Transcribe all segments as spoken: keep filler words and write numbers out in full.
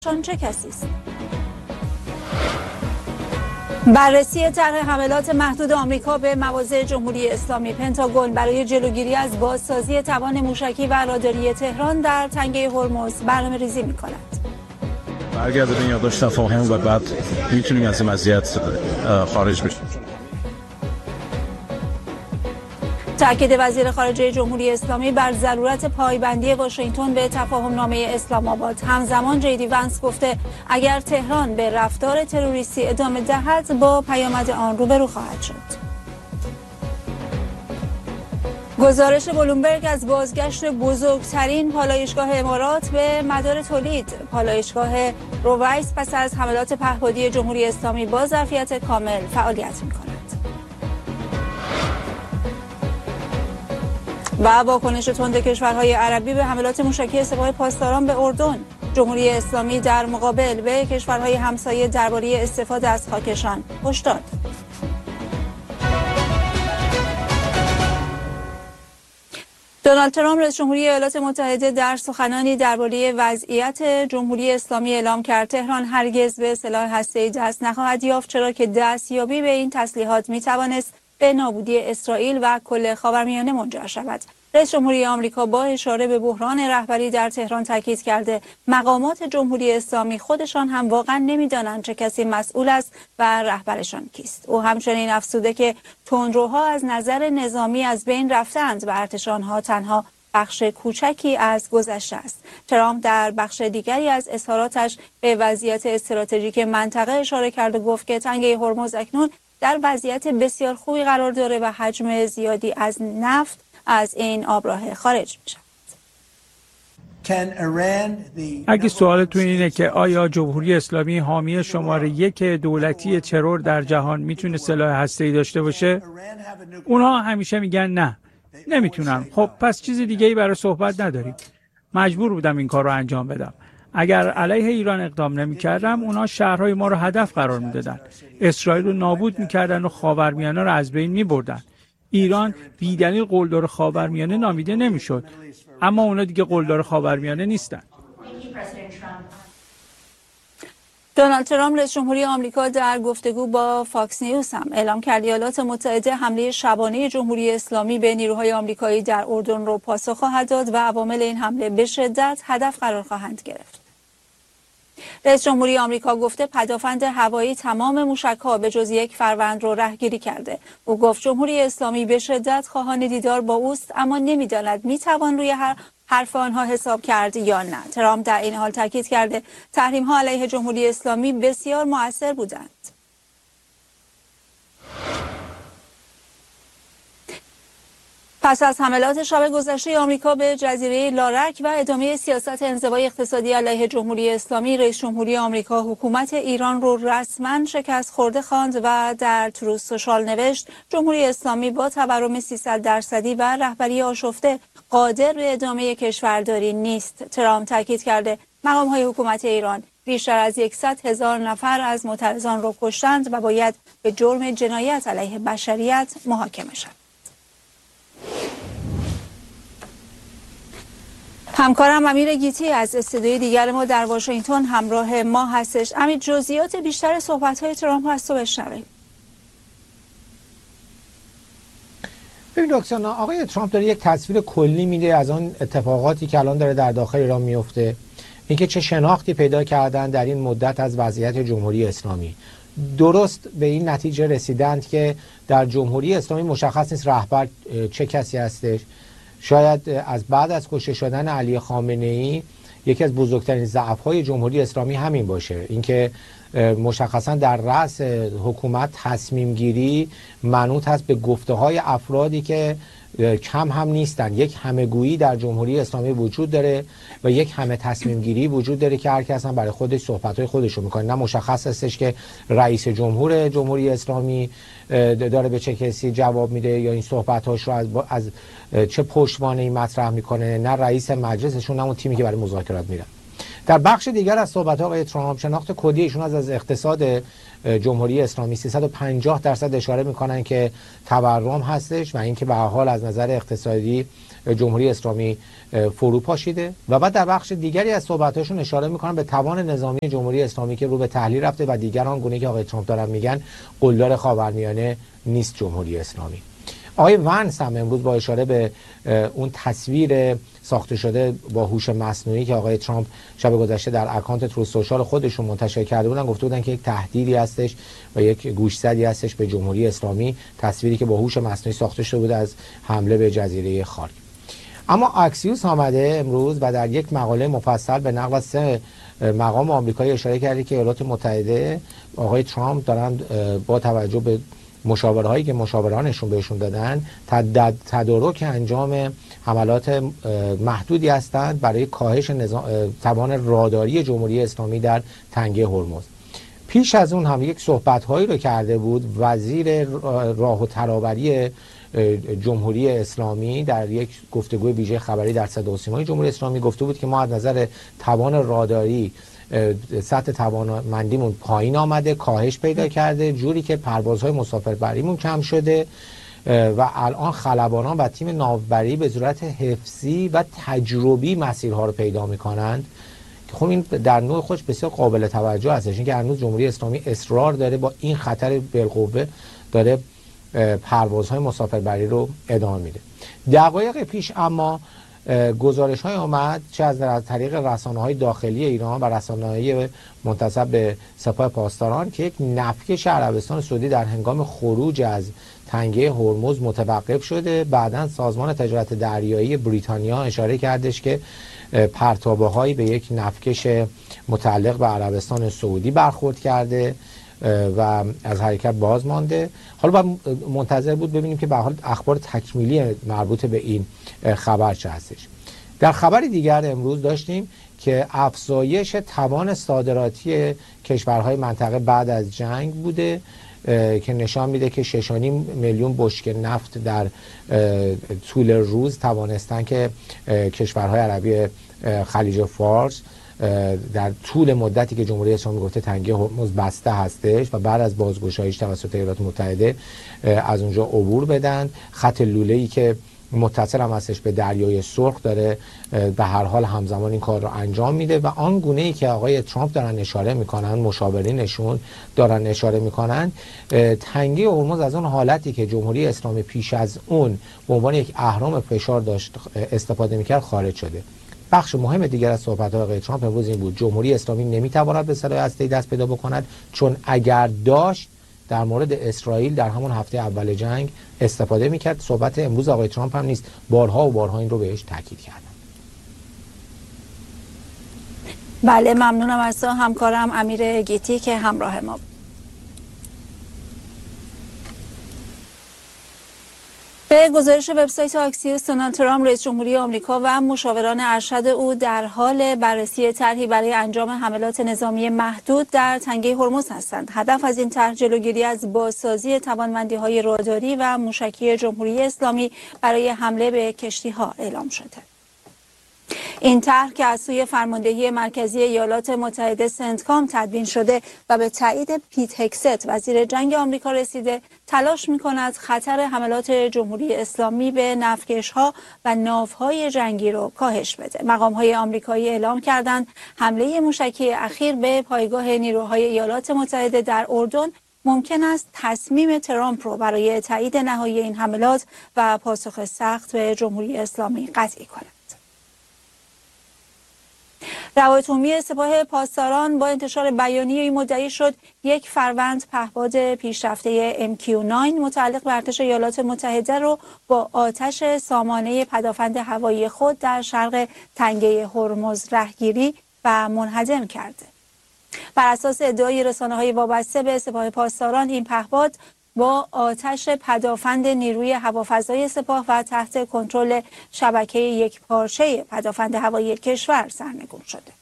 شان چه کسی است؟ بررسی طرح حملات محدود آمریکا به مواضع جمهوری اسلامی. پنتاگون برای جلوگیری از بازسازی توان موشکی و راداری تهران در تنگه هرمز برنامه‌ریزی می‌کند. برگردونیم یادداشت تفاهم و بعد میتونیم از این وضعیت خارج بشیم. تأکید وزیر خارجه جمهوری اسلامی بر ضرورت پایبندی واشنگتن به تفاهم نامه اسلام آباد. همزمان جیدی ونس گفته اگر تهران به رفتار تروریستی ادامه دهد با پیامد آن روبرو خواهد شد. گزارش بلومبرگ از بازگشت بزرگترین پالایشگاه امارات به مدار تولید. پالایشگاه رویس پس از حملات پهپادی جمهوری اسلامی با ظرفیت کامل فعالیت می‌کند. و واکنش تند کشورهای عربی به حملات موشکی سپاه پاسداران به اردن. جمهوری اسلامی در مقابل به کشورهای همسایه درباره استفاده از خاکشان هشدار داد. دونالد ترامپ رئیس جمهوری ایالات متحده در سخنانی درباره وضعیت جمهوری اسلامی اعلام کرد تهران هرگز به سلاح هسته‌ای دست نخواهد یافت، چرا که دستیابی به این تسلیحات میتوانست به نابودی اسرائیل و کل خاورمیانه منجر شود. رئیس جمهوری آمریکا با اشاره به بحران رهبری در تهران تاکید کرده مقامات جمهوری اسلامی خودشان هم واقعا نمیدانند چه کسی مسئول است و رهبرشان کیست. او همچنین افزوده که تندروها از نظر نظامی از بین رفتند و ارتش آنها تنها بخش کوچکی از گذشته است. ترامپ در بخش دیگری از اظهاراتش به وضعیت استراتژیک منطقه اشاره کرد و گفت که تنگه هرمز اکنون در وضعیت بسیار خوبی قرار داره و حجم زیادی از نفت از این آبراه خارج می شود. اگه سوالتون اینه که آیا جمهوری اسلامی حامی شماره یک دولتی ترور در جهان میتونه سلاح هسته‌ای داشته باشه؟ اونها همیشه میگن نه، نمیتونن. خب پس چیز دیگه ای برای صحبت نداریم. مجبور بودم این کار رو انجام بدم. اگر علیه ایران اقدام نمی‌کردم، اونا شهرهای ما رو هدف قرار میدادن. اسرائیل رو نابود می‌کردن و خاورمیانه رو از بین می‌بردن. ایران بی‌دلیل قلدر خاورمیانه نامیده نمی‌شد. اما اونا دیگه قلدر خاورمیانه نیستن. دونالد ترامپ رئیس جمهوری آمریکا در گفتگو با فاکس نیوز هم اعلام کرد ایالات متحده حمله شبانه جمهوری اسلامی به نیروهای آمریکایی در اردن رو پاسخ خواهد داد و عوامل این حمله به شدت هدف قرار خواهند گرفت. رئیس جمهوری آمریکا گفته پدافند هوایی تمام موشک‌ها به جز یک فروند رو رهگیری کرده. او گفت جمهوری اسلامی به شدت خواهان دیدار با اوست اما نمی‌داند می‌توان روی هر حرف آنها حساب کرد یا نه. ترامپ در این حال تاکید کرده تحریم‌ها علیه جمهوری اسلامی بسیار مؤثر بودند. پس از حملات شب گذشته آمریکا به جزیره لارک و ادامه سیاست انزوای اقتصادی علیه جمهوری اسلامی، رئیس جمهوری آمریکا حکومت ایران رو رسما شکست خورده خواند و در تروث سوشال نوشت جمهوری اسلامی با تورم سیصد درصدی و رهبری آشفته قادر به ادامه کشورداری نیست. ترامپ تاکید کرده مقام‌های حکومت ایران بیشتر از صد هزار نفر از معترضان را کشتند و باید به جرم جنایت علیه بشریت محاکمه شوند. همکارم امیر گیتی از استودیوی دیگر ما در واشنگتن همراه ما هستش. امیر جزئیات بیشتر صحبت‌های ترامپ از تو بشنویم. ببین رکسانا، آقای ترامپ داره یک تصویر کلی میده از آن اتفاقاتی که الان داره در داخل ایران میفته، اینکه چه شناختی پیدا کردن در این مدت از وضعیت جمهوری اسلامی. درست به این نتیجه رسیدند که در جمهوری اسلامی مشخص نیست رهبر چه کسی هستش. شاید از بعد از کشته شدن علی خامنه‌ای یکی از بزرگترین ضعف‌های جمهوری اسلامی همین باشه، اینکه مشخصا در رأس حکومت تصمیم گیری منوط هست به گفته‌های افرادی که کم هم نیستن. یک همه‌گویی در جمهوری اسلامی وجود داره و یک همه تصمیم گیری وجود داره که هر کس هم برای خودش صحبت‌های خودش رو می‌کنه. نه مشخص هستش که رئیس جمهور جمهوری اسلامی داره به چه کسی جواب میده یا این صحبت‌هاش رو از, از چه پشتوانه‌ای مطرح می‌کنه، نه رئیس مجلسشون، نه اون تیمی که برای مذاکرات میره. در بخش دیگر از صحبت‌ها آقای ترامپ شناخت کلی ایشون از, از اقتصاد جمهوری اسلامی سیصد و پنجاه درصد اشاره میکنن که تورم هستش و اینکه به هر حال از نظر اقتصادی جمهوری اسلامی فرو پاشیده و بعد در بخش دیگری از صحبتاشون اشاره میکنن به توان نظامی جمهوری اسلامی که رو به تحلیل رفته و دیگران گونه که آقای ترامپ دارن میگن قلدر خاورمیانه نیست جمهوری اسلامی. آقای ونس هم امروز با اشاره به اون تصویر ساخته شده با هوش مصنوعی که آقای ترامپ شب گذشته در اکانت ترو سوشال خودشون منتشر کرده بودن گفته بودن که یک تهدیدی هستش و یک گوشزدی هستش به جمهوری اسلامی، تصویری که با هوش مصنوعی ساخته شده بود از حمله به جزیره خاری. اما اکسیوس آمده امروز و در یک مقاله مفصل به نقل از سه مقام آمریکایی اشاره کرده که ایالات متحده آقای ترامپ دارن با توجه به مشاوره هایی که مشاورانشون بهشون دادن تدارک انجام حملات محدودی هستند برای کاهش نظام توان راداری جمهوری اسلامی در تنگه هرمز. پیش از اون هم یک صحبت هایی رو کرده بود وزیر راه و ترابری جمهوری اسلامی در یک گفتگوی ویژه خبری در صدا و سیمای جمهوری اسلامی گفته بود که ما از نظر توان راداری سطح توانمندیمون پایین آمده، کاهش پیدا کرده، جوری که پروازهای مسافربریمون کم شده و الان خلبانان و تیم ناوبری به صورت حفظی و تجربی مسیرها رو پیدا میکنند که خب این در نوع خودش بسیار قابل توجه هستش. اینکه هنوز جمهوری اسلامی اصرار داره با این خطر بالقوه داره پروازهای مسافربری رو ادامه میده. دقایق پیش اما گزارش های آمد چه از طریق رسانه های داخلی ایران و رسانه های منتسب به سپاه پاسداران که یک نفکش عربستان سعودی در هنگام خروج از تنگه هرمز متوقف شده. بعداً سازمان تجارت دریایی بریتانیا اشاره کردش که پرتابه هایی به یک نفکش متعلق به عربستان سعودی برخورد کرده و از حرکت باز مانده. حالا باید منتظر بود ببینیم که به حال اخبار تکمیلی مربوط به این خبر چه هستش. در خبر دیگر امروز داشتیم که افزایش توان صادراتی کشورهای منطقه بعد از جنگ بوده که نشان میده که شش و نیم میلیون بشکه نفت در طول روز توانستن که کشورهای عربی خلیج فارس در طول مدتی که جمهوری اسلامی گفته تنگه هرمز بسته هستش و بعد از بازگشاییش توسط ایالات متحده از اونجا عبور بدن. خط لوله‌ای که متصل هم هستش به دریای سرخ داره به هر حال همزمان این کار رو انجام میده و آن گونه‌ای که آقای ترامپ دارن اشاره میکنن، مشاورینشون دارن اشاره میکنن، تنگه هرمز از اون حالتی که جمهوری اسلامی پیش از اون به عنوان یک اهرم فشار داشت استفاده میکرد خارج شده. بخش مهم دیگر از صحبت‌های آقای ترامپ امروز این بود جمهوری اسلامی نمیتواند به سلاح هسته‌ای دست پیدا بکند چون اگر داشت در مورد اسرائیل در همون هفته اول جنگ استفاده میکرد. صحبت امروز آقای ترامپ هم نیست، بارها و بارها این رو بهش تاکید کردن. بله ممنونم از همکارم امیر گیتی که همراه ما بود. به گزارش وبسایت آکسیوس، دونالد ترامپ رئیس جمهوری آمریکا و مشاوران ارشد او در حال بررسی طرحی برای انجام حملات نظامی محدود در تنگه هرمز هستند. هدف از این طرح جلوگیری از بازسازی توانمندی‌های راداری و موشکی جمهوری اسلامی برای حمله به کشتی‌ها اعلام شده. این طرح که از سوی فرماندهی مرکزی ایالات متحده سنتکام تدوین شده و به تایید پیت هکست وزیر جنگ آمریکا رسیده، تلاش می‌کند خطر حملات جمهوری اسلامی به نفتکش‌ها و ناوهای جنگی را کاهش بده. مقام‌های آمریکایی اعلام کردند حمله موشکی اخیر به پایگاه نیروهای ایالات متحده در اردن ممکن است تصمیم ترامپ را برای تایید نهایی این حملات و پاسخ سخت به جمهوری اسلامی قطعی کند. روایت عمومی سپاه پاسداران با انتشار بیانیه‌ای مدعی شد یک فروند پهپاد پیشرفته ام کیو نه متعلق به ارتش ایالات متحده رو با آتش سامانه پدافند هوایی خود در شرق تنگه هرمز رهگیری و منهدم کرده. بر اساس ادعای رسانه‌های وابسته به سپاه پاسداران، این پهپاد با آتش پدافند نیروی هوافضای سپاه و تحت کنترل شبکه یک پارچه پدافند هوایی کشور سرنگون شده.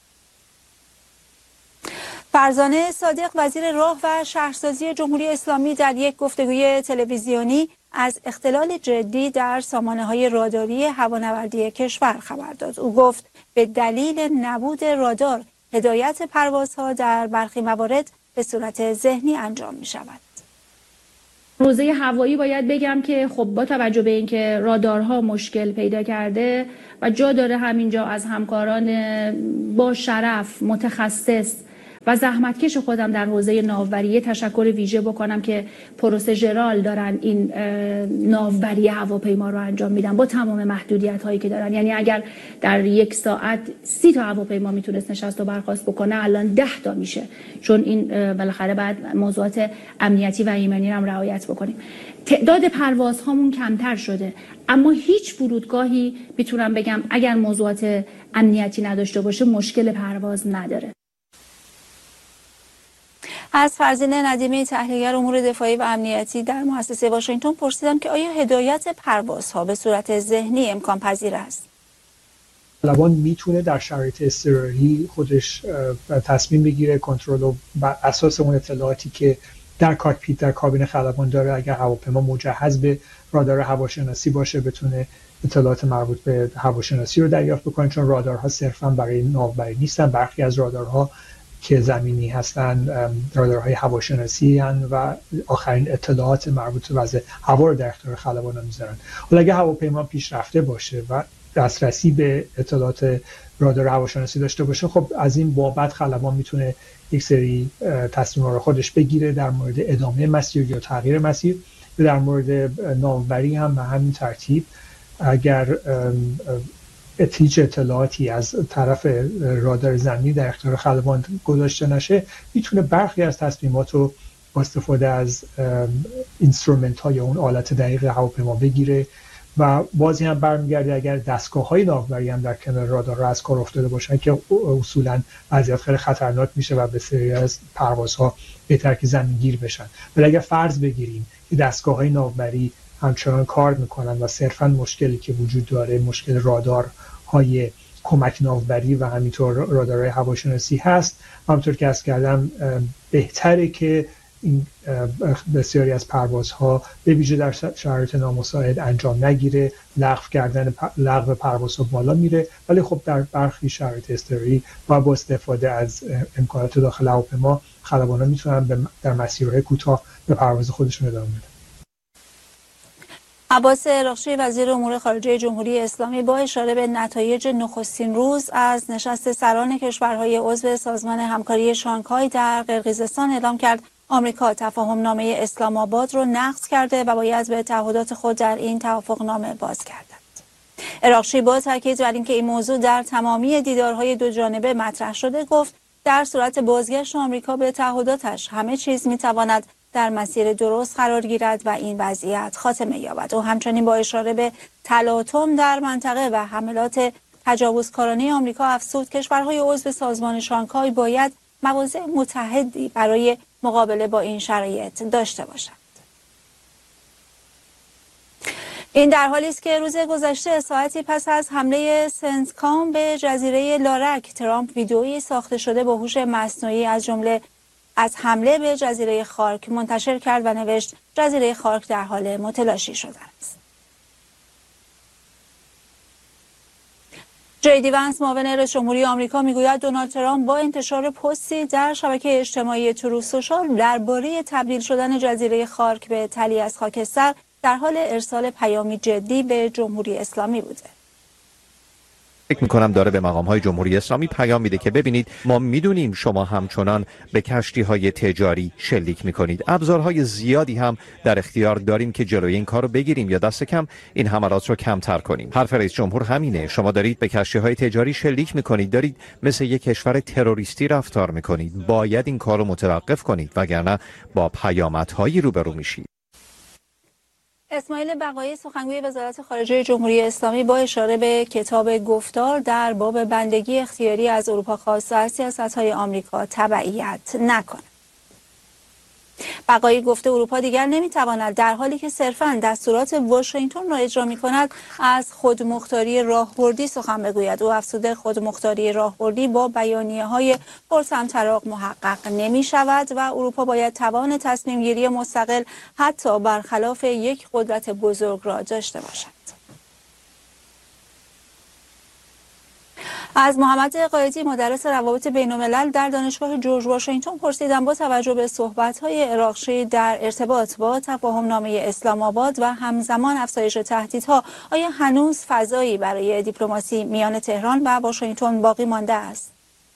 فرزانه صادق وزیر راه و شهرسازی جمهوری اسلامی در یک گفتگوی تلویزیونی از اختلال جدی در سامانه‌های راداری هوانوردی کشور خبر داد. او گفت به دلیل نبود رادار هدایت پروازها در برخی موارد به صورت ذهنی انجام می شود. حوزه هوایی باید بگم که خب با توجه به اینکه رادارها مشکل پیدا کرده و جا داره همینجا از همکاران با شرف متخصص و زحمتکش خودم در حوزه ناوبری تشکر ویژه بکنم که پروسژرال دارن این ناوبری هواپیما رو انجام میدن با تمام محدودیت هایی که دارن. یعنی اگر در یک ساعت سی تا هواپیما میتونست نشست و برخاست بکنه الان ده تا میشه، چون این بالاخره بعد موضوعات امنیتی و ایمنی هم رعایت بکنیم. تعداد پروازهامون کمتر شده، اما هیچ فرودگاهی میتونم بگم اگر موضوعات امنیتی نداشته باشه مشکل پرواز نداره. از فرزین ندیمی تحلیلگر امور دفاعی و امنیتی در مؤسسه واشنگتن پرسیدم که آیا هدایت پروازها به صورت ذهنی امکان پذیر است؟ خلبان میتونه در شرایط اضطراری خودش تصمیم بگیره، کنترل و بر اساس اون اطلاعاتی که در کاکپیت در کابین خلبان داره، اگر هواپیما مجهز به رادار هواشناسی باشه بتونه اطلاعات مربوط به هواشناسی رو دریافت بکنه، چون رادارها صرفا برای ناوبری نیستن. برخی از رادارها که زمینی هستن رادارهای هواشناسی هستن و آخرین اطلاعات مربوط به وضع هوا رو در اختیار خلبان میذارن. حالا اگه هواپیما پیشرفته باشه و دسترسی به اطلاعات رادار هواشناسی داشته باشه، خب از این بابت خلبان میتونه یک سری تصمیمات رو خودش بگیره در مورد ادامه مسیر یا تغییر مسیر. در مورد ناوبری هم به همین ترتیب اگر هیچ اطلاعاتی از طرف رادار زمینی در اختیار خلبان گذاشته نشه، میتونه برخی از تصمیمات رو با استفاده از اینسترومنت های اون آلت دقیق هواپیما بگیره. و بازی هم برمیگرده اگر دستگاه های ناوبری هم در کنار رادار از کار افتاده باشن که اصولا وضعیت خیلی خطرناک میشه و به سری از پروازها بهتر که زمینگیر بشن. ولی اگر فرض بگیریم که دستگاه های ناوبری همچنان کار میکنن و صرفا مشکلی که وجود داره مشکل رادار های کمک ناوبری و همینطور رادارهای هواشناسی هست، همونطور که عرض کردم بهتره که این بسیاری از پروازها به ویژه در شرایط نامساعد انجام نگیره، لغو کردن لغو پروازها بالا میره. ولی خب در برخی شرایط اضطراری و با استفاده از امکانات داخل هواپیما خلبان‌ها میتونن در مسیرهای کوتاه به پرواز خودشون ادامه بدن. عباس اراغچی وزیر امور خارجه جمهوری اسلامی با اشاره به نتایج نخستین روز از نشست سران کشورهای عضو سازمان همکاری شانگهای در قرقیزستان اعلام کرد آمریکا تفاهم نامه اسلام آباد را نقض کرده و باید به تعهدات خود در این توافق نامه باز گردد. اراغچی با تاکید بر اینکه این موضوع در تمامی دیدارهای دو جانبه مطرح شده گفت در صورت بازگشت آمریکا به تعهداتش همه چیز میتواند در مسیر درست قرار گیرد و این وضعیت خاتمه یابد. و همچنین با اشاره به تلاطم در منطقه و حملات تجاوزکارانه آمریکا افزود کشورهای عضو سازمان شانگهای باید مواضع متحدی برای مقابله با این شرایط داشته باشند. این در حالی است که روز گذشته ساعتی پس از حمله سنتکام به جزیره لارک، ترامپ ویدئویی ساخته شده با هوش مصنوعی از جمله از حمله به جزیره خارک منتشر کرد و نوشت جزیره خارک در حال متلاشی شده است. جی دی ونس معاون رئیس جمهوری آمریکا میگوید دونالد ترامپ با انتشار پستی در شبکه اجتماعی ترو سوشال درباره تبدیل شدن جزیره خارک به تلی از خاکستر در حال ارسال پیامی جدی به جمهوری اسلامی بوده. فکر میکنم داره به مقام‌های جمهوری اسلامی پیام میده که ببینید ما میدونیم شما همچنان به کشتی‌های تجاری شلیک میکنید. ابزارهای زیادی هم در اختیار داریم که جلوی این کار رو بگیریم یا دست کم این حملات رو کمتر کنیم. حرف رئیس جمهور همینه. شما دارید به کشتی‌های تجاری شلیک میکنید، دارید مثل یک کشور تروریستی رفتار میکنید. باید این کار رو متوقف کنید وگرنه با پیامدهایی روبرو میشید. اسماعیل بقایی سخنگوی وزارت خارجه جمهوری اسلامی با اشاره به کتاب گفتار در باب بندگی اختیاری از اروپا خواسته از سیاست‌های آمریکا تبعیت نکند. بقایی گفته اروپا دیگر نمیتواند در حالی که صرفاً دستورات واشنگتن را اجرا می‌کند از خودمختاری راهبردی سخن بگوید. او افزوده خودمختاری راهبردی با بیانیه‌های پرطمطراق محقق نمی‌شود و اروپا باید توان تصمیم گیری مستقل حتی برخلاف یک قدرت بزرگ را داشته باشد. از محمد قائدی مدرس روابط بین‌الملل در دانشگاه جورج واشنگتن پرسیدم با توجه به صحبت‌های عراقچی در ارتباط با تفاهم‌نامه اسلام آباد و همزمان افزایش تهدیدها، آیا هنوز فضایی برای دیپلماسی میان تهران و واشنگتن باقی مانده است؟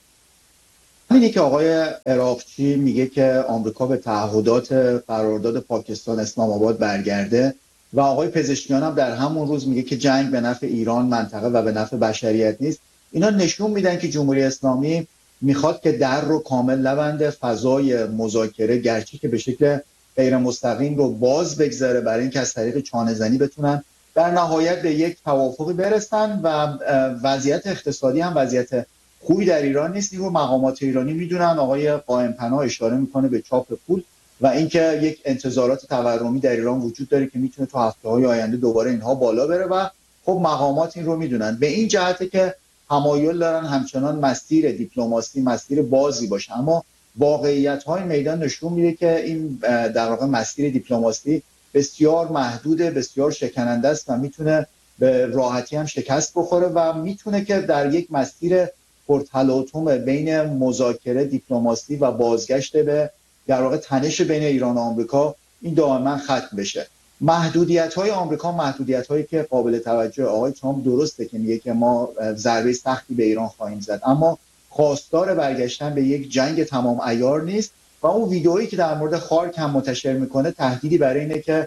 اینی که آقای عراقچی میگه که آمریکا به تعهدات قرارداد پاکستان اسلام آباد برگرده و آقای پزشکیان هم در همون روز میگه که جنگ به نفع ایران، منطقه و به نفع بشریت نیست، اینا نشون میدن که جمهوری اسلامی میخواد که در رو کامل نبنده، فضای مذاکره گرچه که به شکل غیر مستقیم رو باز بگذاره برای اینکه از طریق چانه زنی بتونن در نهایت به یک توافقی برسن و وضعیت اقتصادی هم وضعیت خوبی در ایران نیست. این رو مقامات ایرانی میدونن. آقای قائم پناه اشاره میکنه به چاپ پول و اینکه یک انتظارات تورمی در ایران وجود داره که میتونه تو هفته‌های آینده دوباره اینها بالا بره و خب مقامات این رو میدونن. به این جهته که تمایل دارن همچنان مسیر دیپلماسی مسیر بازی باشه، اما واقعیت‌های میدان نشون میده که این در واقع مسیر دیپلماسی بسیار محدوده، بسیار شکننده است و میتونه به راحتی هم شکست بخوره و میتونه که در یک مسیر پرتلاطم بین مذاکره، دیپلماسی و بازگشت به در واقع تنش بین ایران و آمریکا این دائما ختم بشه. محدودیت‌های آمریکا محدودیت‌هایی که قابل توجه. آقای ترامپ درسته که میگه که ما ضربه سختی به ایران خواهیم زد، اما خواستار برگشتن به یک جنگ تمام عیار نیست و اون ویدئویی که در مورد خارک هم منتشر میکنه تهدیدی برای اینه که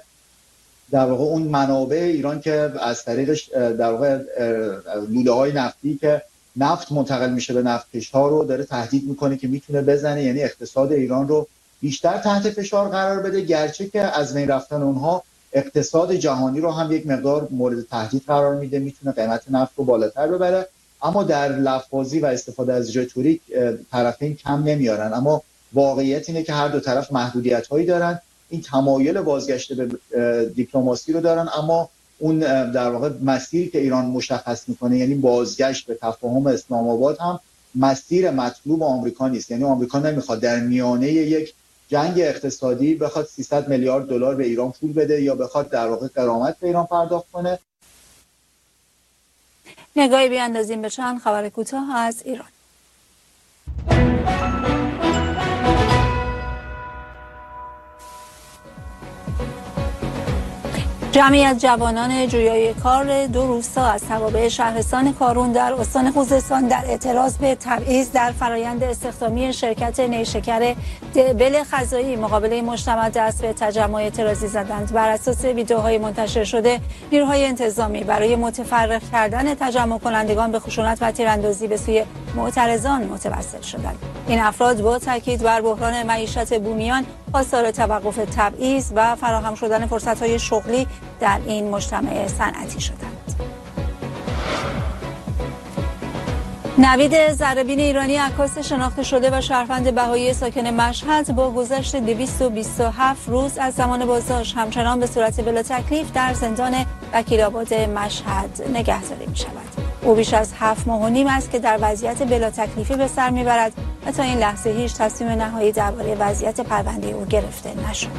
در واقع اون منابع ایران که از طریق در واقع لوله‌های نفتی که نفت منتقل میشه به نفتکش‌ها رو داره تهدید میکنه که میتونه بزنه، یعنی اقتصاد ایران رو بیشتر تحت فشار قرار بده، گرچه که از بین رفتن اونها اقتصاد جهانی رو هم یک مقدار مورد تهدید قرار میده، میتونه قیمت نفت رو بالاتر ببره، اما در لفاظی و استفاده از رتوریک طرفین کم نمیارن. اما واقعیت اینه که هر دو طرف محدودیت‌هایی دارن، این تمایل بازگشت به دیپلماسی رو دارن، اما اون در واقع مسیری که ایران مشخص میکنه یعنی بازگشت به تفاهم اسلام آباد هم مسیر مطلوب آمریکا نیست. یعنی آمریکا نمیخواد در میانه یک جنگ اقتصادی بخواد سیصد میلیارد دلار به ایران پول بده یا بخواد در واقع غرامت به ایران پرداخت کنه. نگاهی بیاندازیم به چند خبر کوتاه از ایران. جمعی از جوانان جویای کار دو روستا از توابع شهرستان کارون در استان خوزستان در اعتراض به تبعیض در فرایند استخدامی شرکت نیشکر دبل خزایی مقابله مجتمع دست به تجمع اعتراضی زدند. بر اساس ویدیوهای منتشر شده، نیروهای انتظامی برای متفرق کردن تجمع کنندگان به خشونت و تیراندازی به سوی معترضان متوسل شدند. این افراد با تاکید بر بحران معیشت بومیان، خواستار توقف تبعیض و فراهم شدن فرصت‌های شغلی در این مجتمع صنعتی شدند. نوید ذره‌بین ایرانی، عکاس شناخته شده و شهروند بهایی ساکن مشهد، با گذشت دویست و بیست و هفت روز از زمان بازداشت همچنان به صورت بلا تکلیف در زندان وکیل‌آباد مشهد نگهداری می‌شود. او بیش از هفت ماه و نیم است که در وضعیت بلا تکلیفی به سر می‌برد و تا این لحظه هیچ تصمیم نهایی درباره وضعیت پرونده او گرفته نشد.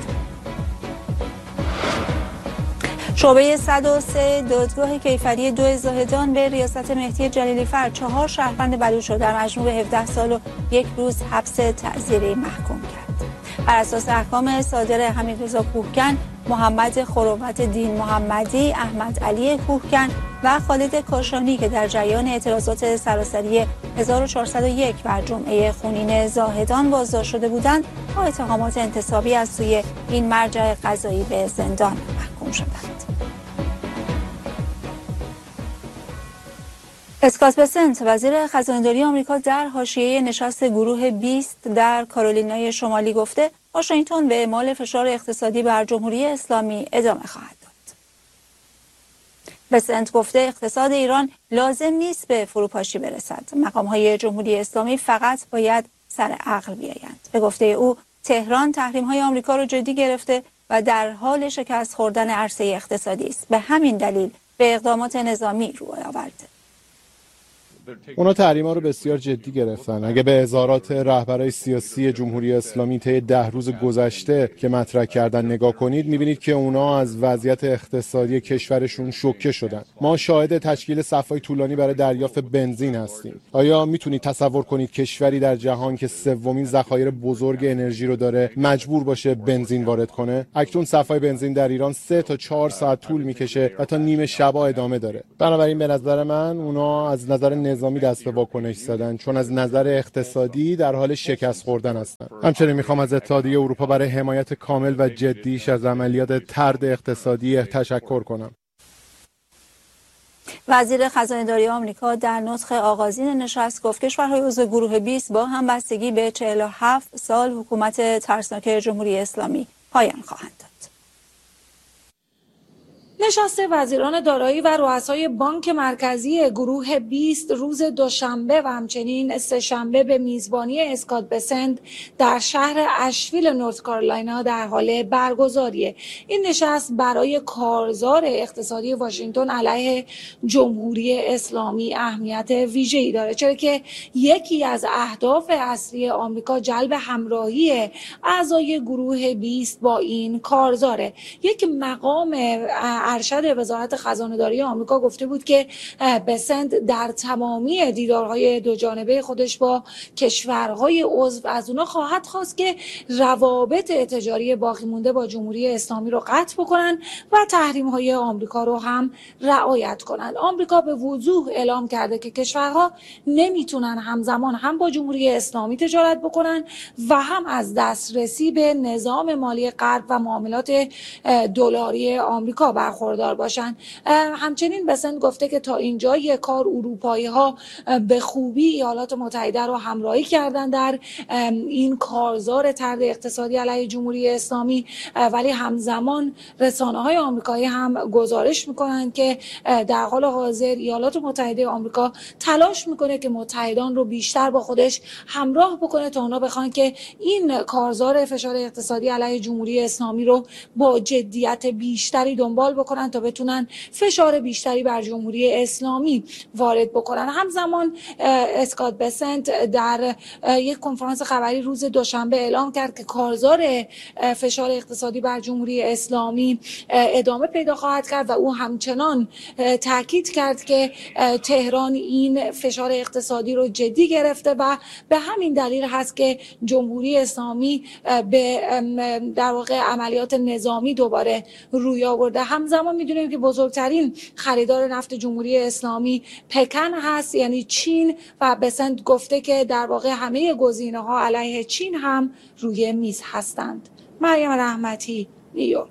شعبه صد و سه دادگاه کیفری دو زاهدان به ریاست مهدی جلیلی فر چهار شهروند بلوچ را در مجموع هفده سال و یک روز حبس تعزیری محکوم کرد. بر اساس احکام صادر حمیدرضا کوهکن، محمد خروت دین محمدی، احمد علی کوهکن و خالد کاشانی که در جریان اعتراضات سراسری هزار و چهارصد و یک بر جمعه خونین زاهدان بازداشت شده بودند، با اتهامات انتصابی از سوی این مرجع قضایی به زندان محکوم شدند. اسکات بسنت، وزیر خزانه‌داری آمریکا، در حاشیه نشست گروه بیست در کارولینای شمالی گفته واشنگتن به اعمال فشار اقتصادی بر جمهوری اسلامی ادامه خواهد داد. بسنت گفته اقتصاد ایران لازم نیست به فروپاشی برسد. مقام‌های جمهوری اسلامی فقط باید سر عقل بیایند. به گفته او، تهران تحریم‌های آمریکا را جدی گرفته و در حال شکست خوردن عرصه اقتصادی است. به همین دلیل به اقدامات نظامی روی آورده. اونا تحریما رو بسیار جدی گرفتن. اگه به اظهارات رهبرای سیاسی جمهوری اسلامی طی ده روز گذشته که مطرح کردن نگاه کنید، می‌بینید که اونا از وضعیت اقتصادی کشورشون شوکه شدن. ما شاهد تشکیل صف‌های طولانی برای دریافت بنزین هستیم. آیا میتونید تصور کنید کشوری در جهان که سومین ذخایر بزرگ انرژی رو داره مجبور باشه بنزین وارد کنه؟ اکنون صف‌های بنزین در ایران سه تا چهار ساعت طول میکشه و تا نیمه شبا ادامه داره. بنابراین به نظر من اونا از نظر نظامی دست به واکنش زدن، چون از نظر اقتصادی در حال شکست خوردن هستن. همچنین میخوام از اتحادیه اروپا برای حمایت کامل و جدیش از عملیات طرد اقتصادی تشکر کنم. وزیر خزانه‌داری آمریکا در نطق آغازین نشست گفت کشورهای عضو گروه بیست با همبستگی به چهل و هفت سال حکومت ترسناک جمهوری اسلامی پایان خواهند داد. نشست وزیران دارایی و رؤسای بانک مرکزی گروه بیست روز دوشنبه و همچنین سه‌شنبه به میزبانی اسکات بسنت در شهر اشویل نورت کارولاینا در حال برگزاریه. این نشست برای کارزار اقتصادی واشنگتن علیه جمهوری اسلامی اهمیت ویژه‌ای داره، چرا که یکی از اهداف اصلی آمریکا جلب همراهی اعضای گروه بیست با این کارزاره. یک مقام ارشد وزارت خزانه‌داری آمریکا گفته بود که بسنت در تمامی دیدارهای دو جانبه خودش با کشورهای عضو از اونا خواهد خواست که روابط تجاری باقی مونده با جمهوری اسلامی رو قطع بکنن و تحریم‌های آمریکا رو هم رعایت کنن. آمریکا به وضوح اعلام کرده که کشورها نمیتونن همزمان هم با جمهوری اسلامی تجارت بکنن و هم از دسترسی به نظام مالی غرب و معاملات دلاری آمریکا برخوردار باشن. همچنین بسنت گفته که تا اینجای کار اروپایی ها به خوبی ایالات متحده رو همراهی کردن در این کارزار طرد اقتصادی علیه جمهوری اسلامی، ولی همزمان رسانه های آمریکایی هم گزارش میکنن که در حال حاضر ایالات متحده آمریکا تلاش میکنه که متحدان رو بیشتر با خودش همراه بکنه تا اونا بخوان که این کارزار فشار اقتصادی علیه جمهوری اسلامی رو با جدیت بیشتری دنبال بکنن تا بتونن فشار بیشتری بر جمهوری اسلامی وارد بکنن. همزمان اسکات بسنت در یک کنفرانس خبری روز دوشنبه اعلام کرد که کارزار فشار اقتصادی بر جمهوری اسلامی ادامه پیدا خواهد کرد و او همچنان تاکید کرد که تهران این فشار اقتصادی رو جدی گرفته و به همین دلیل هست که جمهوری اسلامی به در واقع عملیات نظامی دوباره روی آورده. همزمان میدونیم که بزرگترین خریدار نفت جمهوری اسلامی پکن هست، یعنی چین، و بسنت گفته که در واقع همه گزینه‌ها علیه چین هم روی میز هستند. مریم رحمتی، نیویورک.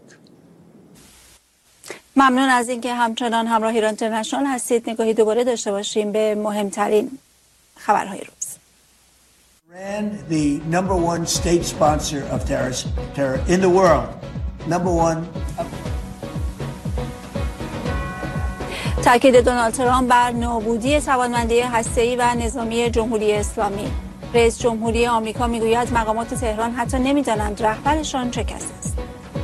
ممنون از اینکه همچنان همراه ایران اینترنشنال هستید. نگاهی دوباره داشته باشیم به مهمترین خبرهای روز. Iran, the number one state sponsor of terror in the world. Number one. تاکید دونالد ترامپ بر نابودی توانمندی هسته‌ای و نظامی جمهوری اسلامی. رئیس جمهوری آمریکا میگوید مقامات تهران حتی نمیدانند رهبرشان چه کسی است.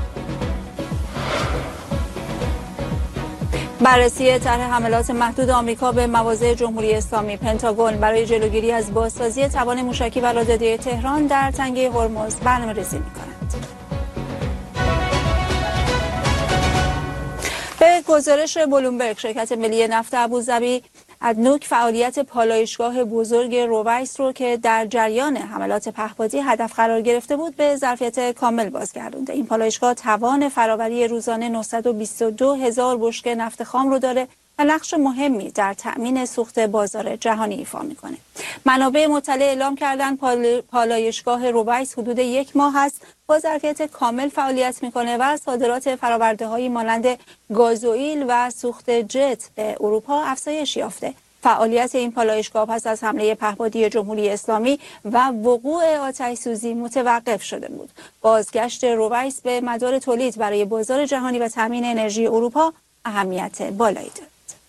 بررسی طرح حملات محدود آمریکا به مواضع جمهوری اسلامی. پنتاگون برای جلوگیری از بازسازی توان موشکی و راداری تهران در تنگه هرمز برنامه‌ریزی می‌کند. به گزارش بلومبرگ، شرکت ملی نفت ابوظبی ادنوک فعالیت پالایشگاه بزرگ رویس رو که در جریان حملات پهپادی هدف قرار گرفته بود به ظرفیت کامل بازگردونده. این پالایشگاه توان فراوری روزانه نهصد و بیست و دو هزار بشکه نفت خام رو داره و نقش مهمی در تأمین سوخت بازار جهانی ایفا میکنه. منابع مطلع اعلام کردن پال... پالایشگاه رویس حدود یک ماه است با ظرفیت کامل فعالیت میکنه و صادرات فرآورده هایی مانند گازوئیل و سوخت جت به اروپا افزایش یافته. فعالیت این پالایشگاه پس از حمله پهپادی جمهوری اسلامی و وقوع آتش سوزی متوقف شده بود. بازگشت رویس به مدار تولید برای بازار جهانی و تامین انرژی اروپا اهمیت بالایی دارد.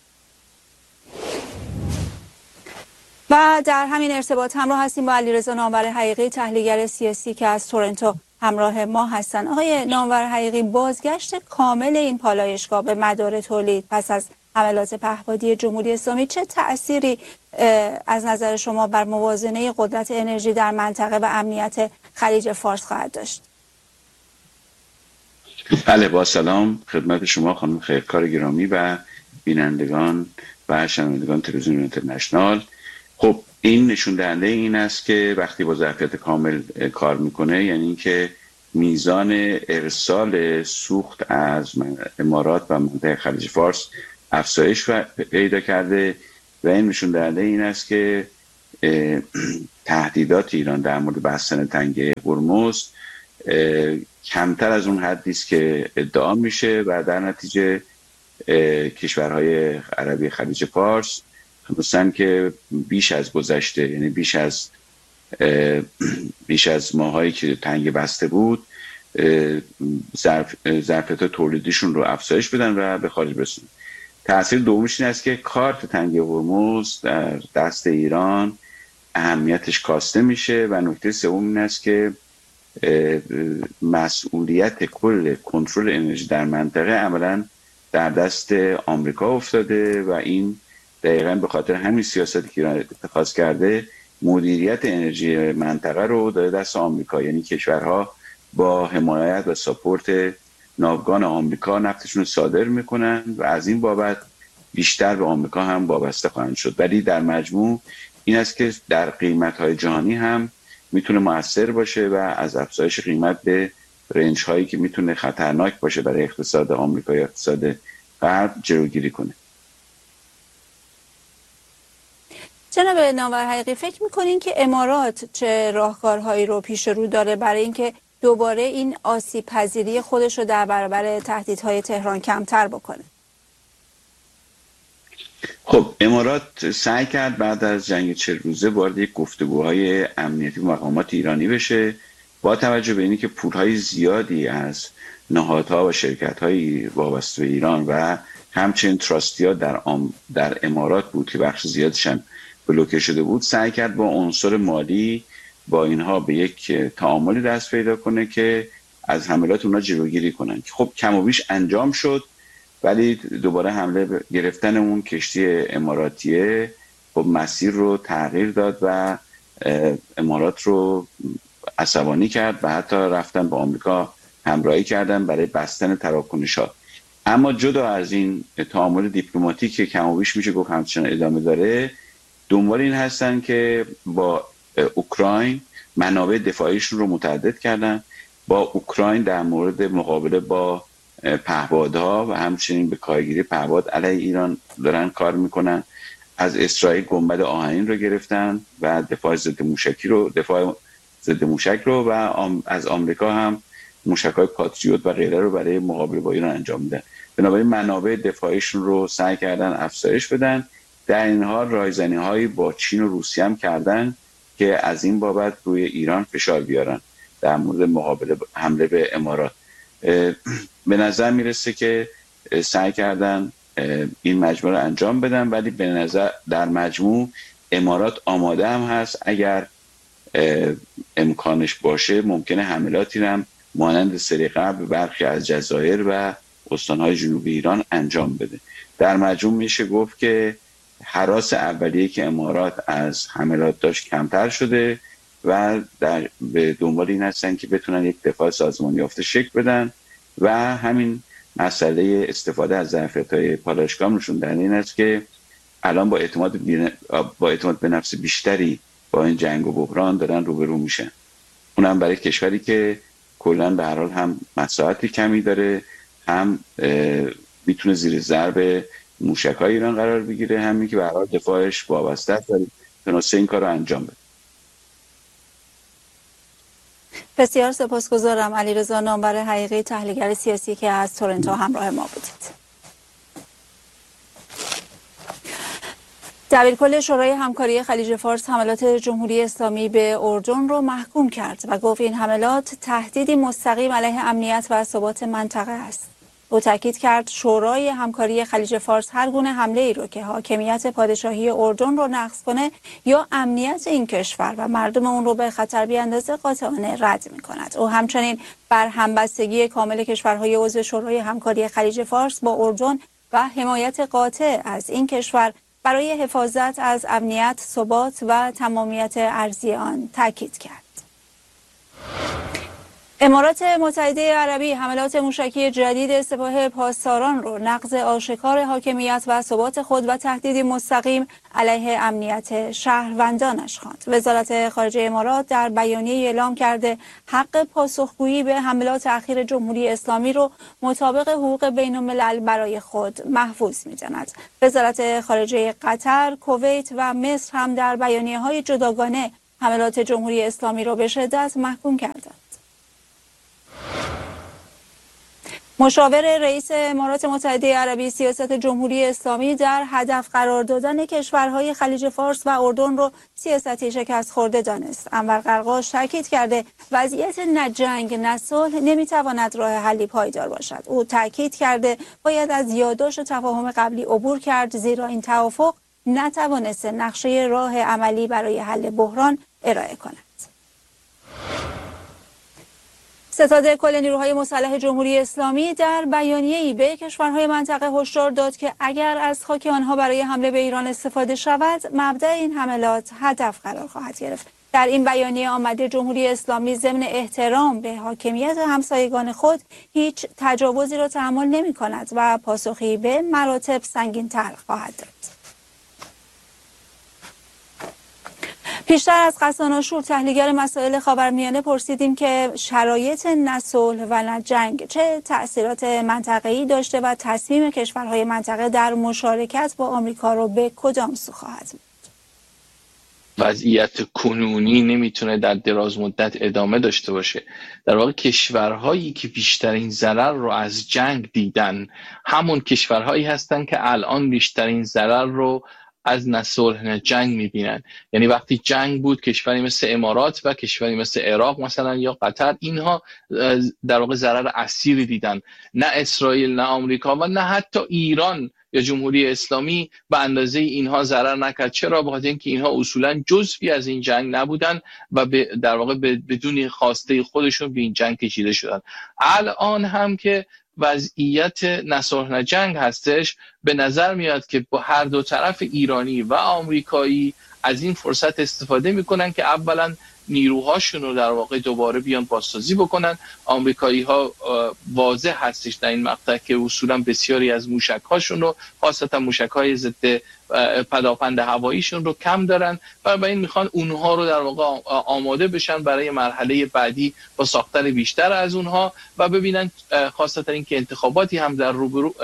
و در همین ارتباط همراه هستیم با علیرضا نامور حقیقی، تحلیلگر سیاسی که از تورنتو همراه ما هستند. آقای نامور حقیقی، بازگشت کامل این پالایشگاه به مدار تولید پس از حملات پهپادی جمهوری اسلامی چه تأثیری از نظر شما بر موازنه قدرت انرژی در منطقه و امنیت خلیج فارس خواهد داشت؟ بله، با سلام خدمت شما خانم خیرکار گرامی و بینندگان و شنوندگان تلویزیون اینترنشنال. خب این نشون دهنده این است که وقتی با ظرفیت کامل کار میکنه، یعنی اینکه میزان ارسال سوخت از امارات و منطقه خلیج فارس افزایش پیدا کرده و این نشون دهنده این است که تهدیدات ایران در مورد بستن تنگه هرمز کمتر از اون حدی است که ادعا میشه و در نتیجه کشورهای عربی خلیج فارس مثلا که بیش از گذشته، یعنی بیش از بیش از ماهایی که تنگ بسته بود، ظرفیت تولیدیشون رو افزایش بدن و به خارج برسونن. تأثیر دومش این است که کارت تنگه هرمز در دست ایران اهمیتش کاسته میشه و نکته سوم این است که مسئولیت کل کنترل انرژی در منطقه عملاً در دست آمریکا افتاده و این دقیقاً به خاطر همین سیاستی که ایران اتخاذ کرده مدیریت انرژی منطقه رو داده دست آمریکا، یعنی کشورها با حمایت و ساپورت ناوگان آمریکا نفتشون رو صادر میکنن و از این بابت بیشتر به آمریکا هم وابسته خواهند شد. ولی در مجموع این است که در قیمت‌های جهانی هم میتونه مؤثر باشه و از افزایش قیمت به رنج هایی که میتونه خطرناک باشه برای اقتصاد آمریکا یا اقتصاد غرب جلوگیری کنه. جناب نامور حقیقی، فکر میکنین که امارات چه راهکارهایی رو پیش رو داره برای اینکه دوباره این آسیب پذیری خودش رو در برابر تهدیدهای تهران کمتر بکنه؟ خب امارات سعی کرد بعد از جنگ چهل روزه وارد یک گفتگوهای امنیتی و مقامات ایرانی بشه، با توجه به اینکه که پولهای زیادی از نهادها و شرکت‌های وابسته به ایران و همچنین تراستی‌ها در ام در امارات بود که بخش زیادش هم بلوکه شده بود، سعی کرد با عنصر مالی با اینها به یک تعاملی دست پیدا کنه که از حملات اونها جلوگیری کنن که خب کم و بیش انجام شد. ولی دوباره حمله گرفتن اون کشتی اماراتیه خب مسیر رو تغییر داد و امارات رو عصبانی کرد و حتی رفتن با آمریکا همراهی کردن برای بستن تراکنشات. اما جدا از این تعامل دیپلماتیک که کم و بیش میشه گفت همچنان ادامه داره، دنبال این هستن که با اوکراین منابع دفاعیشون رو متعدد کردن، با اوکراین در مورد مقابله با پهپادها و همچنین به کارگیری پهپاد علیه ایران دارن کار میکنن. از اسرائیل گنبد آهنین رو گرفتن و دفاع ضد موشکی رو دفاع ضد موشک رو و از آمریکا هم موشک‌های پاتریوت و غیره رو برای مقابله با ایران انجام میدن. بنابراین منابع دفاعیشون رو سعی کردن افزایش بدن. در این حال رایزنی‌هایی با چین و روسیه هم کردن که از این بابت روی ایران فشار بیارن در مورد مقابله حمله به امارات. به نظر میرسه که سعی کردن این مجموعه رو انجام بدن، ولی به نظر در مجموع امارات آماده هم هست اگر امکانش باشه ممکنه حملاتی هم مانند سری قبل برخی از جزایر و استانهای جنوبی ایران انجام بده. در مجموع میشه گفت که هراس اولیه که امارات از حملات داشت کمتر شده و در به دنبال این هستن که بتونن یک دفاع سازمانی یافته شکل بدن و همین مسئله استفاده از ظرفیت‌های پالایشگاه نشون دهنده این است که الان با اعتماد بین... با اعتماد به نفس بیشتری با این جنگ و بحران دارن روبرو میشن. اونم برای کشوری که کلا به هر حال هم مساحت کمی داره، هم میتونه زیر ضرب موشک‌های ایران قرار بگیره، همین که به هر حال دفاعش وابسته است و تونسته این کار رو انجام بده. بسیار سپاسگزارم. علیرضا نامور حقیقی، تحلیلگر سیاسی که از تورنتو همراه ما بودید. دبیرکل شورای همکاری خلیج فارس حملات جمهوری اسلامی به اردن را محکوم کرد و گفت این حملات تهدیدی مستقیم علیه امنیت و ثبات منطقه است. او تاکید کرد شورای همکاری خلیج فارس هر گونه حمله ای رو که حاکمیت پادشاهی اردن رو نقض کنه یا امنیت این کشور و مردم اون رو به خطر بیاندازه قاطعانه رد می‌کند. او همچنین بر همبستگی کامل کشورهای عضو شورای همکاری خلیج فارس با اردن و حمایت قاطع از این کشور برای حفاظت از امنیت، ثبات و تمامیت ارضی آن تاکید کرد. امارات متحده عربی حملات موشکی جدید سپاه پاسداران را نقض آشکار حاکمیت و ثبات خود و تهدیدی مستقیم علیه امنیت شهروندانش خواند. وزارت خارجه امارات در بیانیه اعلام کرده حق پاسخگویی به حملات اخیر جمهوری اسلامی را مطابق حقوق بین الملل برای خود محفوظ می‌داند. وزارت خارجه قطر، کویت و مصر هم در بیانیه‌های جداگانه حملات جمهوری اسلامی را به شدت محکوم کردند. مشاور رئیس امارات متحده عربی سیاست جمهوری اسلامی در هدف قرار دادن کشورهای خلیج فارس و اردن را سیاستی شکست خورده دانست. انور قرقاش تاکید کرده وضعیت نه جنگ نه صلح نمیتواند راه حلی پایدار باشد. او تاکید کرده باید از یادداشت تفاهم قبلی عبور کرد، زیرا این توافق نتوانسته نقشه راه عملی برای حل بحران ارائه کند. ستاد کل نیروهای مسلح جمهوری اسلامی در بیانیه‌ای به کشورهای منطقه هشدار داد که اگر از خاک آنها برای حمله به ایران استفاده شود، مبدأ این حملات هدف قرار خواهد گرفت. در این بیانیه آمده جمهوری اسلامی ضمن احترام به حاکمیت همسایگان خود هیچ تجاوزی را تحمل نمی‌کند و پاسخی به مراتب سنگین‌تر خواهد داد. پیشتر از غسان آشور تحلیلگر مسائل خاورمیانه پرسیدیم که شرایط نه صلح و نه جنگ چه تأثیرات منطقه‌ای داشته و تصمیم کشورهای منطقه در مشارکت با آمریکا رو به کدام سو خواهد بود. وضعیت کنونی نمیتونه در دراز مدت ادامه داشته باشه. در واقع کشورهایی که بیشترین ضرر رو از جنگ دیدن همون کشورهایی هستن که الان بیشترین ضرر رو از نه صلح نه جنگ میبینن. یعنی وقتی جنگ بود کشوری مثل امارات و کشوری مثل عراق مثلا یا قطر، اینها در واقع ضرر اسیری دیدن. نه اسرائیل، نه آمریکا و نه حتی ایران یا جمهوری اسلامی به اندازه اینها ضرر نکرد. چرا؟ بخاطر اینکه اینها اصولا جزئی از این جنگ نبودن و در واقع بدون خواسته خودشون به این جنگ کشیده شدن. الان هم که وضعیت نه صلح نه جنگ هستش، به نظر میاد که با هر دو طرف ایرانی و آمریکایی از این فرصت استفاده میکنن که اولا نیروهاشون رو در واقع دوباره بیان بازسازی بکنن. آمریکایی ها واضح هستش در این مقطع که اصولا بسیاری از موشک هاشون رو، خاصتا موشک های ضد پداپند هواییشون رو کم دارن و با این میخوان اونها رو در واقع آماده بشن برای مرحله بعدی با ساختن بیشتر از اونها و ببینن خاصتا این که انتخاباتی هم در روبرو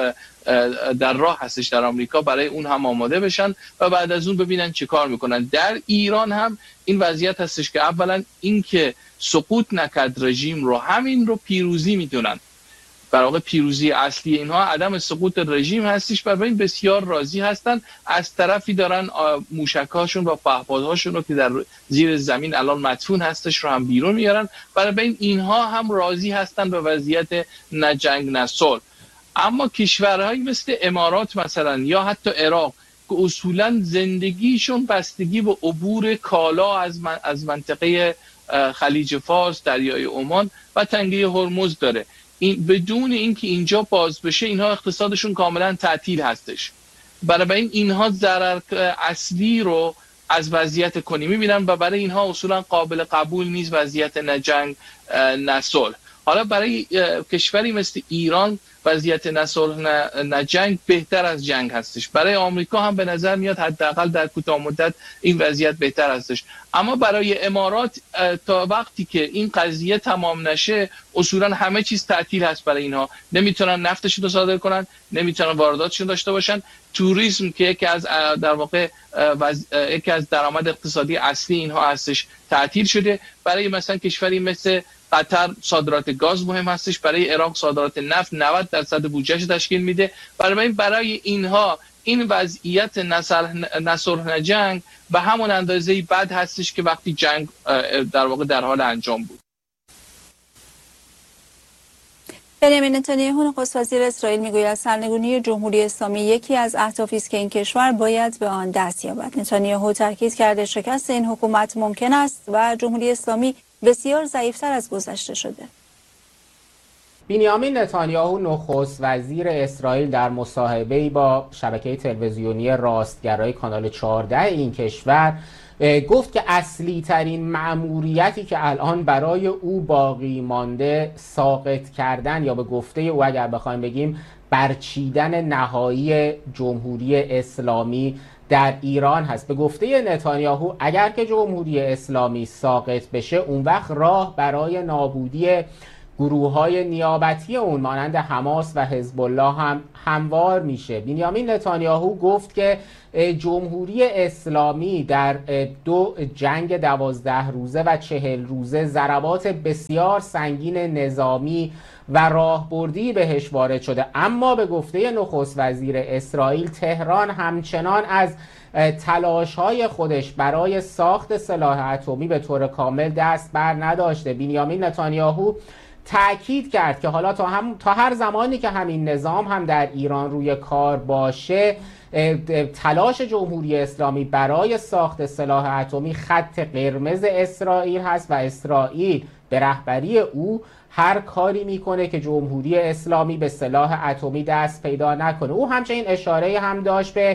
در راه هستش در آمریکا، برای اون هم آماده بشن و بعد از اون ببینن چه کار میکنن. در ایران هم این وضعیت هستش که اولا این که سقوط نکرد رژیم رو، همین رو پیروزی میدونن. در واقع پیروزی اصلی اینها عدم سقوط رژیم هستش. برای این بسیار راضی هستن. از طرفی دارن موشک‌هاشون و پهپادهاشون رو که در زیر زمین الان مدفون هستش رو هم بیرون میارن. برای این اینها هم راضی هستن به وضعیت نه جنگ نه صلح. اما کشورهایی مثل امارات مثلا یا حتی عراق که اصولا زندگیشون بستگی به عبور کالا از من از منطقه خلیج فارس، دریای عمان و تنگه هرمز داره، این بدون اینکه اینجا باز بشه اینها اقتصادشون کاملا تعطیل هستش. برای این اینها ضرر اصلی رو از وضعیت کنی میبینن و برای اینها اصولا قابل قبول نیست وضعیت نه جنگ نه صلح. حالا برای کشوری مثل ایران وضعیت نه صلح نه جنگ بهتر از جنگ هستش. برای آمریکا هم به نظر میاد حداقل در کوتاه مدت این وضعیت بهتر هستش. اما برای امارات تا وقتی که این قضیه تمام نشه اصولا همه چیز تعطیل هست. برای اینها نمیتونن نفتشون رو صادر کنن، نمیتونن وارداتشون داشته باشن. توریسم که یکی از در واقع یکی از درآمد اقتصادی اصلی اینها هستش تعطیل شده. برای مثلا کشوری مثل قطر صادرات گاز مهم هستش، برای عراق صادرات نفت نود درصد بودجهش تشکیل میده. برای برای اینها این وضعیت نه صلح نه جنگ به همون اندازه‌ای بد هستش که وقتی جنگ در واقع در حال انجام بود. بنیامین نتانیاهو نخست وزیر اسرائیل میگوید سرنگونی جمهوری اسلامی یکی از اهدافی است که این کشور باید به آن دست یابد. نتانیاهو تاکید کرده شکست این حکومت ممکن است و جمهوری اسلامی بسیار ضعیفتر از گذشته شده. بنیامین نتانیاهو نخست وزیر اسرائیل در مصاحبه‌ای با شبکه تلویزیونی راستگرای کانال چهارده این کشور گفت که اصلی ترین مأموریتی که الان برای او باقی مانده ساقط کردن یا به گفته او اگر بخوایم بگیم برچیدن نهایی جمهوری اسلامی در ایران هست. به گفته نتانیاهو اگر که جمهوری اسلامی ساقط بشه اون وقت راه برای نابودی گروه‌های نیابتی اون مانند حماس و حزب الله هم هموار میشه. بنیامین نتانیاهو گفت که جمهوری اسلامی در دو جنگ دوازده روزه و چهل روزه ضربات بسیار سنگین نظامی و راهبردی بهش وارد شده، اما به گفته نخست وزیر اسرائیل تهران همچنان از تلاش‌های خودش برای ساخت سلاح اتمی به طور کامل دست بر نداشته. بنیامین نتانیاهو تأکید کرد که حالا تا, هم تا هر زمانی که همین نظام هم در ایران روی کار باشه تلاش جمهوری اسلامی برای ساخت سلاح اتمی خط قرمز اسرائیل هست و اسرائیل به رهبری او هر کاری میکنه که جمهوری اسلامی به سلاح اتمی دست پیدا نکنه. او همچنین اشاره هم داشت به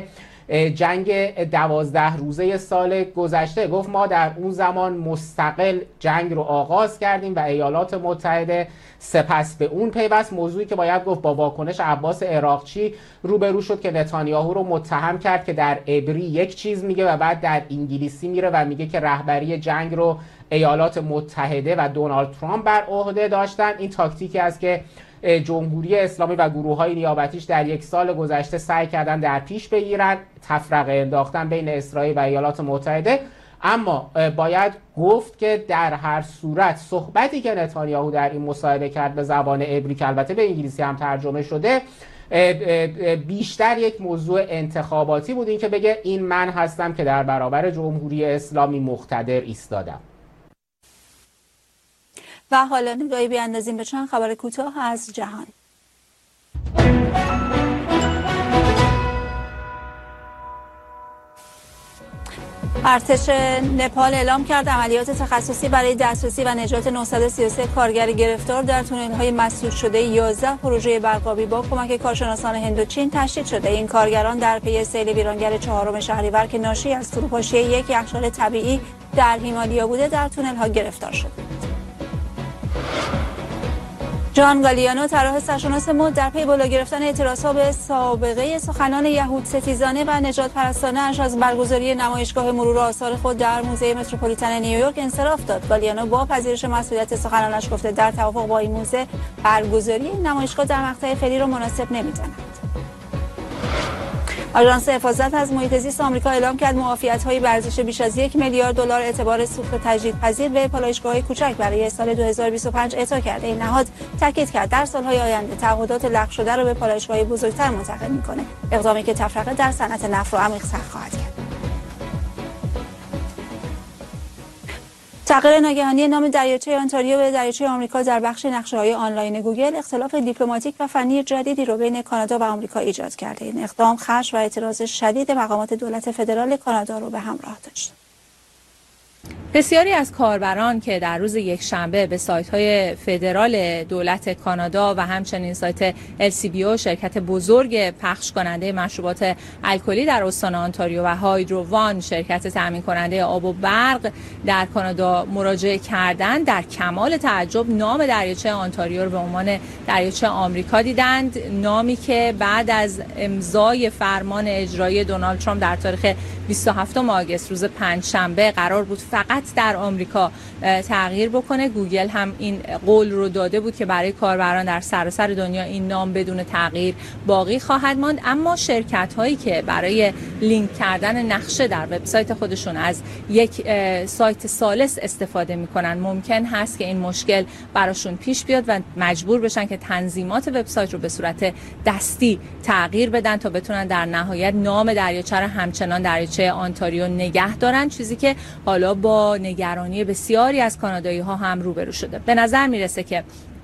جنگ دوازده روزه سال گذشته. گفت ما در اون زمان مستقل جنگ رو آغاز کردیم و ایالات متحده سپس به اون پیوست، موضوعی که باید گفت با واکنش عباس عراقچی روبرو شد که نتانیاهو رو متهم کرد که در عبری یک چیز میگه و بعد در انگلیسی میره و میگه که رهبری جنگ رو ایالات متحده و دونالد ترامپ بر عهده داشتن. این تاکتیکی است که جمهوری اسلامی و گروه‌های نیابتیش در یک سال گذشته سعی کردن در پیش بگیرن، تفرقه انداختن بین اسرائیل و ایالات متحده. اما باید گفت که در هر صورت صحبتی که نتانیاهو در این مصاحبه کرد به زبان عبری که البته به انگلیسی هم ترجمه شده بیشتر یک موضوع انتخاباتی بود، این که بگه این من هستم که در برابر جمهوری اسلامی مقتدر ایستادم. و حالا نگاهی بیاندازیم به چند خبر کوتاه از جهان. ارتش نپال اعلام کرد عملیات تخصصی برای دسترسی و نجات نهصد و سی و سه کارگر گرفتار در تونل‌های مسدود شده یازده پروژه برقابی با کمک کارشناسان هند و چین تشدید شده. این کارگران در پی سیل ویرانگر چهارم شهریور که ناشی از فروپاشی یک یخچال طبیعی در هیمالیا بوده در تونل‌ها گرفتار شد. جان گالیانو طراح سرشناس مد در پی بالا گرفتن اعتراضها به سابقه سخنان یهود ستیزانه و نجات پرستانه اش از برگزاری نمایشگاه مرور آثار خود در موزه متروپولیتن نیویورک انصراف داد. گالیانو با پذیرش مسئولیت سخنانش گفته در توافق با این موزه برگزاری نمایشگاه در مقطع فعلی را مناسب نمی‌داند. آژانس حفاظت از محیط زیست آمریکا اعلام کرد معافیت‌های به ارزش بیش از یک میلیارد دلار اعتبار سوخت تجدیدپذیر به پالایشگاه‌های کوچک برای سال دو هزار و بیست و پنج اعطا کرده. این نهاد تاکید کرد در سال‌های آینده تعهدات لغو شده را به پالایشگاه‌های بزرگتر منتقل می‌کنه، اقدامی که تفرقه در صنعت نفت را عمیق‌تر خواهد کرد. تغییر ناگهانی نام دریاچه آنتاریو به دریاچه آمریکا در بخش نقشه‌های آنلاین گوگل اختلاف دیپلماتیک و فنی جدیدی را بین کانادا و آمریکا ایجاد کرده. این اقدام خشم و اعتراض شدید مقامات دولت فدرال کانادا را به همراه داشت. بسیاری از کاربران که در روز یکشنبه به سایت‌های فدرال دولت کانادا و همچنین سایت ال سی بی او شرکت بزرگ پخش کننده مشروبات الکلی در استان آنتاریو و هایدرو وان شرکت تامین کننده آب و برق در کانادا مراجعه کردند، در کمال تعجب نام دریاچه آنتاریو رو به عنوان دریاچه آمریکا دیدند، نامی که بعد از امضای فرمان اجرایی دونالد ترامپ در تاریخ بیست و هفتم آگوست روز پنجشنبه قرار بود فقط در آمریکا تغییر بکنه. گوگل هم این قول رو داده بود که برای کاربران در سراسر دنیا این نام بدون تغییر باقی خواهد ماند. اما شرکت هایی که برای لینک کردن نقشه در وبسایت خودشون از یک سایت ثالث استفاده میکنن ممکن هست که این مشکل براشون پیش بیاد و مجبور بشن که تنظیمات وبسایت رو به صورت دستی تغییر بدن تا بتونن در نهایت نام دریاچه رو همچنان دریاچه آنتاریو نگه دارن، چیزی که حالا با نگرانی بسیاری از کانادایی ها هم روبرو شده. به نظر میرسه که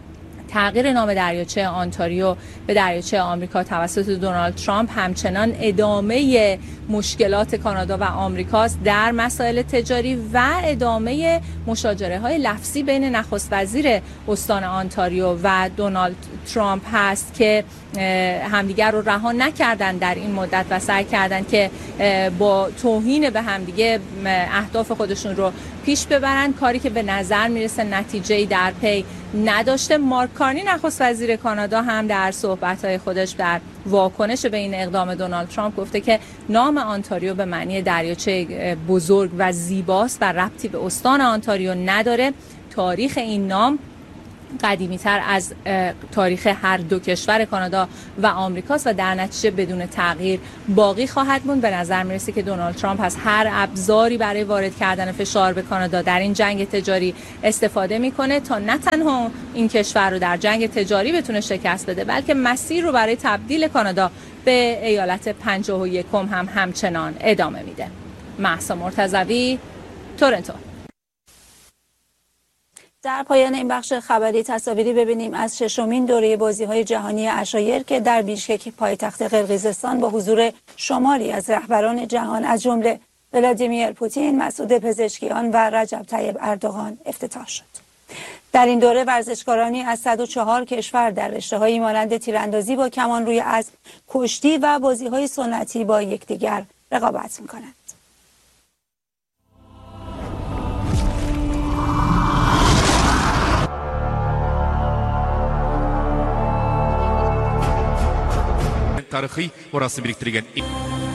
تغییر نام دریاچه آنتاریو به دریاچه آمریکا توسط دونالد ترامپ همچنان ادامه مشکلات کانادا و آمریکاست در مسائل تجاری و ادامه مشاجره های لفظی بین نخست وزیر استان آنتاریو و دونالد ترامپ هست که همدیگر رو رها نکردن در این مدت و سعی کردن که با توهین به همدیگه اهداف خودشون رو پیش ببرن، کاری که به نظر میرسه نتیجه‌ای در پی نداشته. مارک کارنی نخست وزیر کانادا هم در صحبت‌های خودش در واکنش به این اقدام دونالد ترامپ گفته که نام آنتاریو به معنی دریاچه بزرگ و زیباست و ربطی به استان آنتاریو نداره. تاریخ این نام قدیمی‌تر از تاریخ هر دو کشور کانادا و آمریکاست و در نتیجه بدون تغییر باقی خواهد موند. به نظر میرسه که دونالد ترامپ از هر ابزاری برای وارد کردن فشار به کانادا در این جنگ تجاری استفاده میکنه تا نه تنها این کشور رو در جنگ تجاری بتونه شکست بده، بلکه مسیر رو برای تبدیل کانادا به ایالت پنجاه و یکم هم همچنان ادامه میده. مهسا مرتضوی، تورنتو. در پایان این بخش خبری تصاویری ببینیم از ششمین دوره بازی‌های جهانی عشایر که در بیشکک پایتخت قرقیزستان با حضور شماری از رهبران جهان از جمله ولادیمیر پوتین، مسعود پزشکیان و رجب طیب اردوغان افتتاح شد. در این دوره ورزشکارانی از صد و چهار کشور در رشته‌هایی مانند تیراندازی با کمان روی اسب، کشتی و بازی‌های سنتی با یکدیگر رقابت می‌کنند. tarixi orası biriktirgen